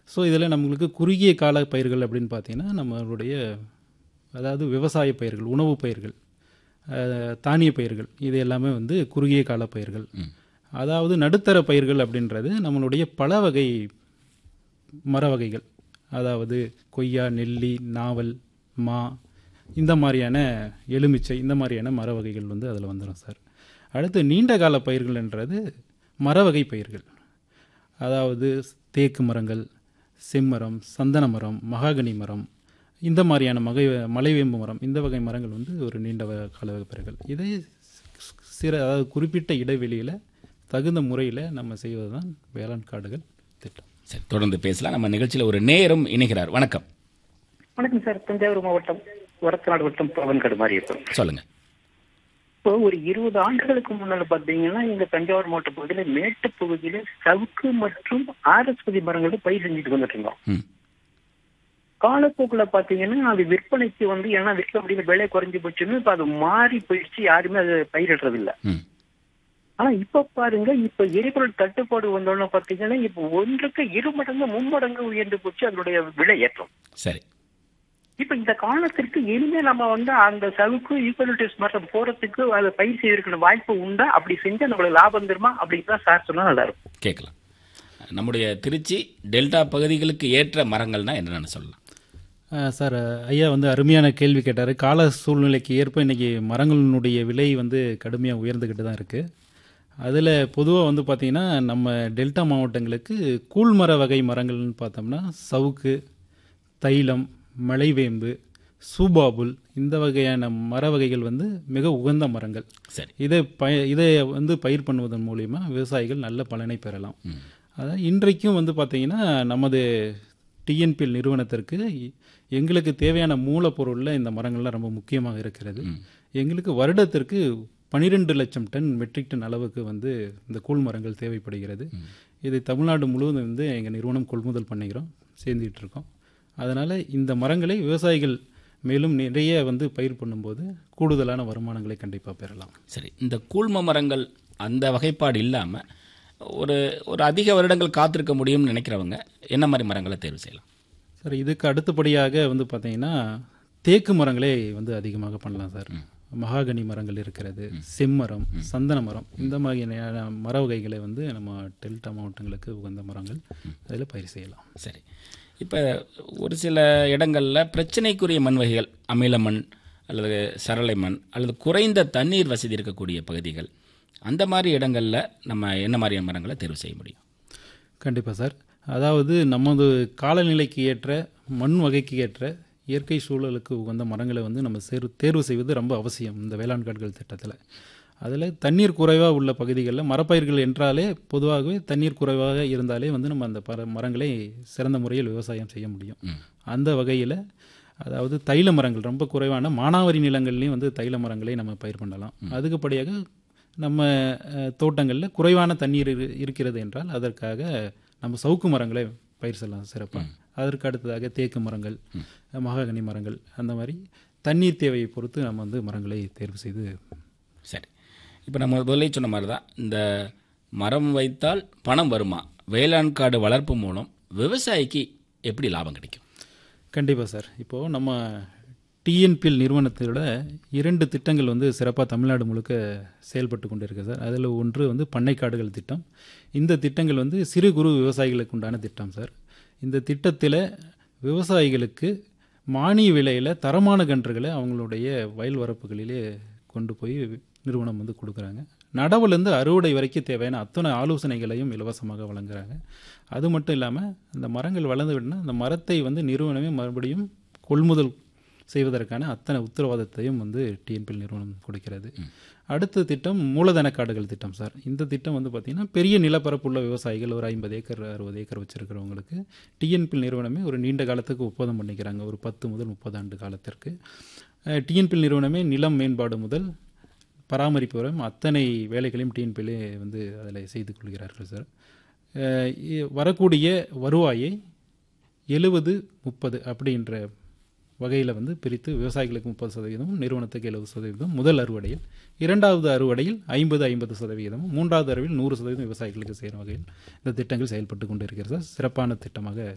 So இதில் நம்மளுக்கு குறுகிய கால பயிர்கள் அப்படின்னு பார்த்தீங்கன்னா நம்மளுடைய அதாவது விவசாய பயிர்கள், உணவு பயிர்கள், தானிய பயிர்கள், இது எல்லாமே வந்து குறுகிய கால பயிர்கள். அதாவது நடுத்தர பயிர்கள் அப்படின்றது நம்மளுடைய பல வகை மர வகைகள், அதாவது கொய்யா, நெல்லி, நாவல், மா, இந்த மாதிரியான எலுமிச்சை, இந்த மாதிரியான மர வகைகள் வந்து அதில் வந்துடும் சார். அடுத்து நீண்ட கால பயிர்கள்ன்றது மர வகை பயிர்கள், அதாவது தேக்கு மரங்கள், செம்மரம், சந்தன மரம், மகாகனி மரம், இந்த மாதிரியான மலைவேம்பு மரம், இந்த வகை மரங்கள் வந்து ஒரு நீண்ட கால வகை பயிர்கள். இதை அதாவது குறிப்பிட்ட இடைவெளியில் தகுந்த முறையில் நம்ம செய்வது தான் வேளாண் காடுகள் திட்டம். சரி, தொடர்ந்து பேசலாம். நம்ம நிகழ்ச்சியில் ஒரு நேயரும் இணைகிறார். வணக்கம். வணக்கம் சார். தஞ்சாவூர் மாவட்டம் வரத்தநாடு வட்டம் பவன்கடு மாதிரி இருக்கும். சொல்லுங்க. இப்போ ஒரு 20 ஆண்டுகளுக்கு முன்னால பாத்தீங்கன்னா இந்த தஞ்சாவூர் மாவட்ட பகுதியில மேட்டு பகுதியில சவுக்கு மற்றும் ஆரஸ்பதி மரங்கள் பயிர் செஞ்சுட்டு வந்துட்டு இருந்தோம். காலப்போக்குல பாத்தீங்கன்னா அது விற்பனைக்கு வந்து ஏன்னா விற்க முடியல, விலை குறைஞ்சு போச்சுன்னு இப்ப அது மாறி போயிடுச்சு, யாருமே அது பயிரிடுறது இல்ல. ஆனா இப்ப பாருங்க, இப்ப எரிபொருள் தட்டுப்பாடு வந்தோன்னு பாத்தீங்கன்னா இப்ப 1க்கு 2 மடங்கு 3 மடங்கு உயர்ந்து போச்சு அதனுடைய விலை ஏற்றம். சரி, இப்ப இந்த காலத்திற்கு இனிமே நம்ம வந்து அந்த சவுக்கு ஈக்குவலிட்டிஸ் மரம் போறதுக்கு அதை பயிர் செய்திருக்கிற வாய்ப்பு உண்டா? அப்படி செஞ்சா நம்மளுக்கு லாபம் தருமா அப்படின்னா சார் சொன்னா நல்லா இருக்கும். கேட்கலாம். நம்முடைய திருச்சி டெல்டா பகுதிகளுக்கு ஏற்ற மரங்கள்னா என்னென்னு சொல்லலாம் சார்? ஐயா வந்து அருமையான கேள்வி கேட்டார். கால சூழ்நிலைக்கு ஏற்ப இன்றைக்கி மரங்களினுடைய விலை வந்து கடுமையாக உயர்ந்துக்கிட்டு தான் இருக்குது. அதில் பொதுவாக வந்து பார்த்திங்கன்னா நம்ம டெல்டா மாவட்டங்களுக்கு கூழ்மர வகை மரங்கள்னு பார்த்தோம்னா சவுக்கு, தைலம், மலைவேம்பு, சூபாபுல், இந்த வகையான மர வகைகள் வந்து மிக உகந்த மரங்கள். சரி, இதை வந்து பயிர் பண்ணுவதன் மூலிமா விவசாயிகள் நல்ல பலனை பெறலாம். அதாவது இன்றைக்கும் வந்து பார்த்திங்கன்னா நமது டிஎன்பிஎல் நிறுவனத்திற்கு எங்களுக்கு தேவையான மூலப்பொருளில் இந்த மரங்கள்லாம் ரொம்ப முக்கியமாக இருக்கிறது. எங்களுக்கு வருடத்திற்கு 12 லட்சம் டன் மெட்ரிக் டன் அளவுக்கு வந்து இந்த கூழ் மரங்கள் தேவைப்படுகிறது. இதை தமிழ்நாடு முழுவதும் வந்து எங்கள் நிறுவனம் கொள்முதல் பண்ணிக்கிறோம், சேர்ந்துக்கிட்டு இருக்கோம். அதனால் இந்த மரங்களை விவசாயிகள் மேலும் நிறைய வந்து பயிர் பண்ணும்போது கூடுதலான வருமானங்களை கண்டிப்பாக பெறலாம். சரி, இந்த கூழ்ம மரங்கள் அந்த வகைப்பாடு இல்லாமல் ஒரு ஒரு அதிக வருடங்கள் காத்திருக்க முடியும்னு நினைக்கிறவங்க என்ன மாதிரி மரங்களை தேர்வு செய்யலாம் சார்? இதுக்கு அடுத்தபடியாக வந்து பார்த்திங்கன்னா தேக்கு மரங்களே வந்து அதிகமாக பண்ணலாம் சார். மகாகனி மரங்கள் இருக்கிறது, செம்மரம், சந்தன மரம், இந்த மாதிரியான மர வகைகளை வந்து நம்ம டெல்டா மாவட்டங்களுக்கு உகந்த மரங்கள் அதில் பயிர் செய்யலாம். சரி, இப்போ ஒரு சில இடங்களில் பிரச்சனைக்குரிய மண் வகைகள், அமில மண் அல்லது சரளை மண் அல்லது குறைந்த தண்ணீர் வசதி இருக்கக்கூடிய பகுதிகள், அந்த மாதிரி இடங்களில் நம்ம என்ன மாதிரியான மரங்களை தேர்வு செய்ய முடியும்? கண்டிப்பாக சார். அதாவது நமது காலநிலைக்கு ஏற்ற, மண் வகைக்கு ஏற்ற, இயற்கை சூழலுக்கு உகந்த மரங்களை வந்து நம்ம தேர்வு செய்வது ரொம்ப அவசியம் இந்த வேளாண் காடுகள் திட்டத்தில். அதில் தண்ணீர் குறைவாக உள்ள பகுதிகளில் மரப்பயிர்கள் என்றாலே பொதுவாகவே தண்ணீர் குறைவாக இருந்தாலே வந்து நம்ம அந்த மரங்களை சிறந்த முறையில் விவசாயம் செய்ய முடியும். அந்த வகையில் அதாவது தைல மரங்கள் ரொம்ப குறைவான மானாவாரி நிலங்கள்லேயும் வந்து தைல மரங்களை நம்ம பயிர் பண்ணலாம். அதுக்குப்படியாக நம்ம தோட்டங்களில் குறைவான தண்ணீர் இருக்கிறது என்றால் அதற்காக நம்ம சவுக்கு மரங்களை பயிர் செய்யலாம் சிறப்பாக. அதற்கு அடுத்ததாக தேக்கு மரங்கள், மகாகனி மரங்கள், அந்த மாதிரி தண்ணீர் தேவையை பொறுத்து நம்ம வந்து மரங்களை தேர்வு செய்து. சரி, இப்போ நம்ம முதல்ல சொன்ன மாதிரி தான் இந்த மரம் வைத்தால் பணம் வருமா, வேளாண் காடு வளர்ப்பு மூலம் விவசாயிக்கு எப்படி லாபம் கிடைக்கும்? கண்டிப்பாக சார். இப்போது நம்ம டிஎன்பிஎல் நிறுவனத்தோட 2 திட்டங்கள் வந்து சிறப்பாக தமிழ்நாடு முழுக்க செயல்பட்டு கொண்டு இருக்கு சார். அதில் ஒன்று வந்து பண்ணைக்காடுகள் திட்டம். இந்த திட்டங்கள் வந்து சிறு குறு விவசாயிகளுக்கு உண்டான திட்டம் சார். இந்த திட்டத்தில் விவசாயிகளுக்கு மானிய விலையில் தரமான கன்றுகளை அவங்களுடைய வயல் வரப்புகளிலே கொண்டு போய் நிறுவனம் வந்து கொடுக்குறாங்க. நடவுலேருந்து அறுவடை வரைக்கும் தேவையான அத்தனை ஆலோசனைகளையும் இலவசமாக வழங்குறாங்க. அது மட்டும் இல்லாமல் அந்த மரங்கள் வளர்ந்து விடனா அந்த மரத்தை வந்து நிறுவனமே மறுபடியும் கொள்முதல் செய்வதற்கான அத்தனை உத்தரவாதத்தையும் வந்து டிஎன்பிஎல் நிறுவனம் கொடுக்கிறது. அடுத்த திட்டம் மூலதன காடுகள் திட்டம் சார். இந்த திட்டம் வந்து பார்த்திங்கன்னா பெரிய நிலப்பரப்புள்ள விவசாயிகள் ஒரு 50 ஏக்கர் 60 ஏக்கர் வச்சுருக்கிறவங்களுக்கு டிஎன்பிஎல் நிறுவனமே ஒரு நீண்ட காலத்துக்கு ஒப்பந்தம் பண்ணிக்கிறாங்க. ஒரு 10 முதல் 30 ஆண்டு காலத்திற்கு டிஎன்பிஎல் நிறுவனமே நிலம் மேம்பாடு முதல் பராமரிப்பு வரை அத்தனை வேலைகளையும் டிஎன்பிஎல்லே வந்து அதில் செய்து கொள்கிறார்கள் சார். வரக்கூடிய வருவாயை 70-30 அப்படின்ற வகையில் வந்து பிரித்து விவசாயிகளுக்கு 30%, நிறுவனத்துக்கு 70% முதல் அறுவடையில், இரண்டாவது அறுவடையில் 50-50%, மூன்றாவது அறுவடையில் 100% விவசாயிகளுக்கு செய்கிற வகையில் இந்த திட்டங்கள் செயல்பட்டு கொண்டு இருக்கிறது. சிறப்பான திட்டமாக